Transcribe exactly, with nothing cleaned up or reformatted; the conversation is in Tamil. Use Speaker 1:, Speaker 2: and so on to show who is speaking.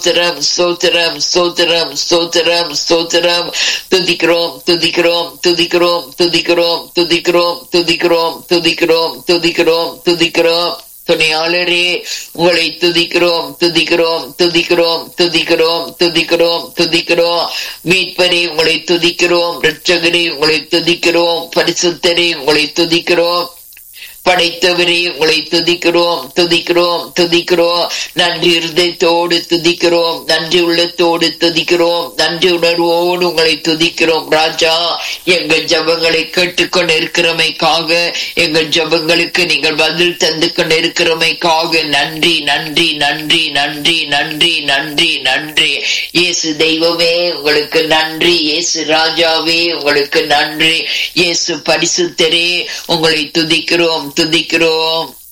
Speaker 1: ஸ்தோத்திரம் ஸ்தோத்திரம் ஸ்தோத்திரம் ஸ்தோத்திரம் ஸ்தோத்திரம். துதிக்கிறோம் துதிக்கிறோம் துதிக்கிறோம் துதிக்கிறோம் துதிக்கிறோம் துதிக்கிறோம் துதிக்கிறோம் துதிக்கிறோம் துதிக்கிறோம். துணையாளரே உங்களை துதிக்கிறோம் துதிக்கிறோம் துதிக்கிறோம் துதிக்கிறோம் துதிக்கிறோம் துதிக்கிறோம். மீட்பரே உங்களை துதிக்கிறோம். இரட்சகரே உங்களை துதிக்கிறோம். பரிசுத்தரே உங்களை துதிக்கிறோம். படைத்தவரே உங்களை துதிக்கிறோம் துதிக்கிறோம் துதிக்கிறோம். நன்றி இருதயத்தோடு துதிக்கிறோம். நன்றி உள்ளத்தோடு துதிக்கிறோம். நன்றி உணர்வோடு உங்களை துதிக்கிறோம். ராஜா, எங்கள் ஜபங்களை கேட்டுக்கொண்டு இருக்கிறமைக்காக, எங்கள் ஜபங்களுக்கு நீங்கள் பதில் தந்து கொண்டு இருக்கிறமைக்காக நன்றி நன்றி நன்றி நன்றி நன்றி நன்றி நன்றி. இயேசு தெய்வமே உங்களுக்கு நன்றி. இயேசு ராஜாவே உங்களுக்கு நன்றி. இயேசு பரிசுத்தரே உங்களை துதிக்கிறோம் துதிக்கிறோம்